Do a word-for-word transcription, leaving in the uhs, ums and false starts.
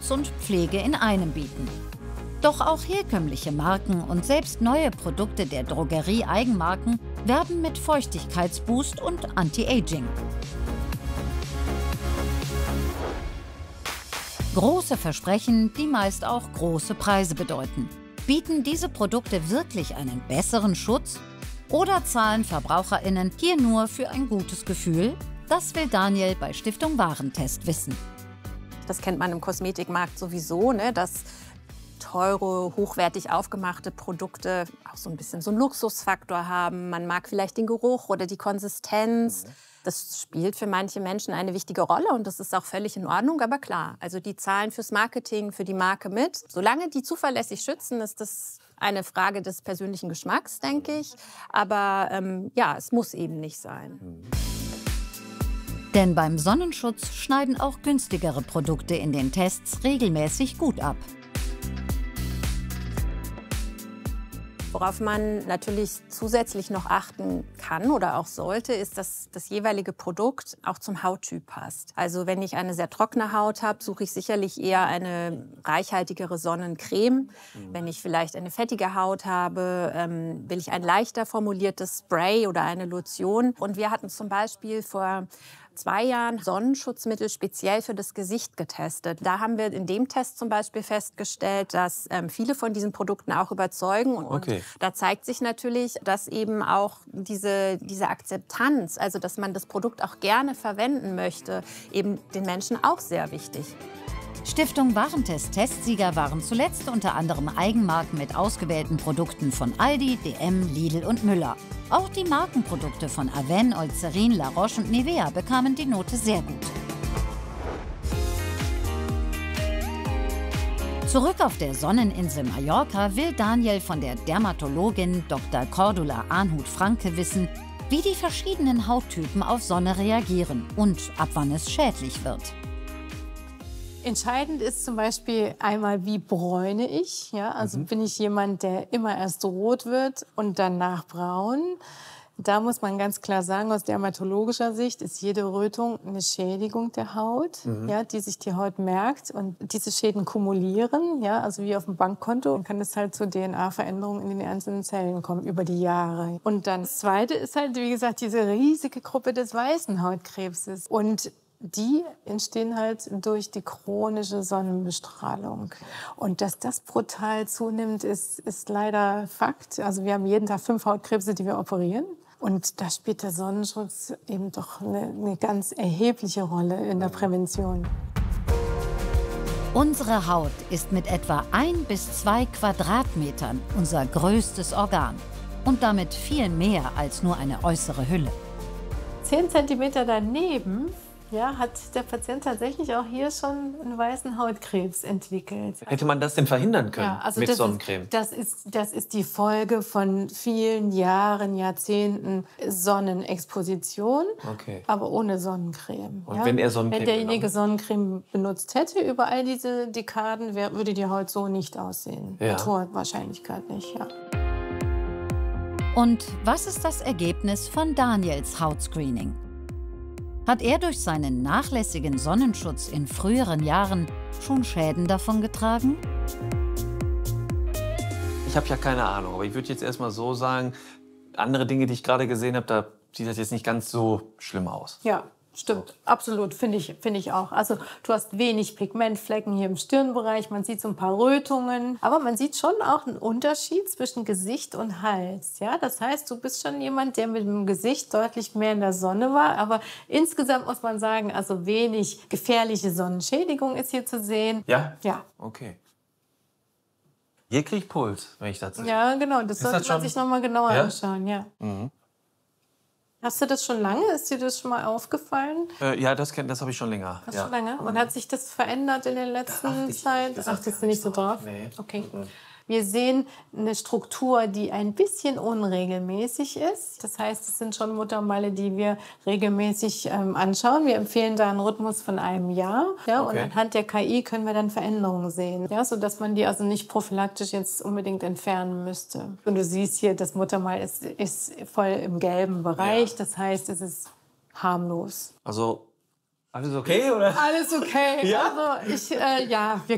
Schutz und Pflege in einem bieten. Doch auch herkömmliche Marken und selbst neue Produkte der Drogerie-Eigenmarken werben mit Feuchtigkeitsboost und Anti-Aging. Große Versprechen, die meist auch große Preise bedeuten. Bieten diese Produkte wirklich einen besseren Schutz? Oder zahlen VerbraucherInnen hier nur für ein gutes Gefühl? Das will Daniel bei Stiftung Warentest wissen. Das kennt man im Kosmetikmarkt sowieso, ne? Dass teure, hochwertig aufgemachte Produkte auch so ein bisschen so einen Luxusfaktor haben. Man mag vielleicht den Geruch oder die Konsistenz. Das spielt für manche Menschen eine wichtige Rolle und das ist auch völlig in Ordnung. Aber klar, also die zahlen fürs Marketing, für die Marke mit. Solange die zuverlässig schützen, ist das eine Frage des persönlichen Geschmacks, denke ich. Aber ähm, ja, es muss eben nicht sein. Denn beim Sonnenschutz schneiden auch günstigere Produkte in den Tests regelmäßig gut ab. Worauf man natürlich zusätzlich noch achten kann oder auch sollte, ist, dass das jeweilige Produkt auch zum Hauttyp passt. Also wenn ich eine sehr trockene Haut habe, suche ich sicherlich eher eine reichhaltigere Sonnencreme. Mhm. Wenn ich vielleicht eine fettige Haut habe, ähm, will ich ein leichter formuliertes Spray oder eine Lotion. Und wir hatten zum Beispiel vor zwei Jahren Sonnenschutzmittel speziell für das Gesicht getestet. Da haben wir in dem Test zum Beispiel festgestellt, dass ähm, viele von diesen Produkten auch überzeugen. Und Okay. da zeigt sich natürlich, dass eben auch diese, diese Akzeptanz, also dass man das Produkt auch gerne verwenden möchte, eben den Menschen auch sehr wichtig. Stiftung Warentest-Testsieger waren zuletzt unter anderem Eigenmarken mit ausgewählten Produkten von Aldi, D M, Lidl und Müller. Auch die Markenprodukte von Avène, Eucerin, La Roche und Nivea bekamen die Note sehr gut. Zurück auf der Sonneninsel Mallorca will Daniel von der Dermatologin Doktor Cordula Arnhut-Franke wissen, wie die verschiedenen Hauttypen auf Sonne reagieren und ab wann es schädlich wird. Entscheidend ist zum Beispiel einmal, wie bräune ich. Ja? Also mhm. bin ich jemand, der immer erst rot wird und danach braun. Da muss man ganz klar sagen, aus dermatologischer Sicht ist jede Rötung eine Schädigung der Haut, mhm. ja, die sich die Haut merkt. Und diese Schäden kumulieren, ja, also wie auf dem Bankkonto, dann kann es halt zu D N A-Veränderungen in den einzelnen Zellen kommen über die Jahre. Und dann das Zweite ist halt, wie gesagt, diese riesige Gruppe des weißen Hautkrebses. Und die entstehen halt durch die chronische Sonnenbestrahlung. Und dass das brutal zunimmt, ist, ist leider Fakt. Also wir haben jeden Tag fünf Hautkrebse, die wir operieren. Und da spielt der Sonnenschutz eben doch eine, eine ganz erhebliche Rolle in der Prävention. Unsere Haut ist mit etwa ein bis zwei Quadratmetern unser größtes Organ. Und damit viel mehr als nur eine äußere Hülle. Zehn Zentimeter daneben, ja, hat der Patient tatsächlich auch hier schon einen weißen Hautkrebs entwickelt. Hätte man das denn verhindern können ja, also mit das Sonnencreme? Ist, das, ist, das ist die Folge von vielen Jahren, Jahrzehnten Sonnenexposition, okay. aber ohne Sonnencreme. Und ja? wenn er Sonnencreme Wenn derjenige genommen? Sonnencreme benutzt hätte über all diese Dekaden, wär, würde die Haut so nicht aussehen. Ja. Mit hoher Wahrscheinlichkeit nicht, ja. Und was ist das Ergebnis von Daniels Hautscreening? Hat er durch seinen nachlässigen Sonnenschutz in früheren Jahren schon Schäden davongetragen? Ich habe ja keine Ahnung, aber ich würde jetzt erst mal so sagen, andere Dinge, die ich gerade gesehen habe, da sieht das jetzt nicht ganz so schlimm aus. Ja. Stimmt, absolut, finde ich, finde ich auch. Also du hast wenig Pigmentflecken hier im Stirnbereich, man sieht so ein paar Rötungen, aber man sieht schon auch einen Unterschied zwischen Gesicht und Hals. Ja? Das heißt, du bist schon jemand, der mit dem Gesicht deutlich mehr in der Sonne war, aber insgesamt muss man sagen, also wenig gefährliche Sonnenschädigung ist hier zu sehen. Ja? Ja. Okay. Hier kriege ich Puls, wenn ich das sehe. Ja, genau, das Ist sollte das man schon- sich noch mal genauer Ja? anschauen. Ja. Mhm. Hast du das schon lange? Ist dir das schon mal aufgefallen? Äh, ja, das, kenn- das habe ich schon länger. Hast ja. schon lange? Und hat sich das verändert in der letzten achte ich Zeit? ehrlich gesagt Achtest gar du nicht nicht so so drauf? Nee. Okay. Mhm. Wir sehen eine Struktur, die ein bisschen unregelmäßig ist. Das heißt, es sind schon Muttermale, die wir regelmäßig ähm, anschauen. Wir empfehlen da einen Rhythmus von einem Jahr. Ja, Okay. Und anhand der K I können wir dann Veränderungen sehen, ja, sodass man die also nicht prophylaktisch jetzt unbedingt entfernen müsste. Und du siehst hier, das Muttermal ist, ist voll im gelben Bereich. Ja. Das heißt, es ist harmlos. Also, alles okay, oder? Alles okay. Ja? Also ich, äh, ja, wir